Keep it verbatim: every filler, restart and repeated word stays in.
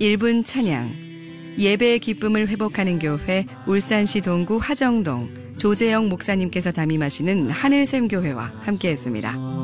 일 분 찬양, 예배의 기쁨을 회복하는 교회 울산시 동구 화정동 조재영 목사님께서 담임하시는 하늘샘 교회와 함께했습니다.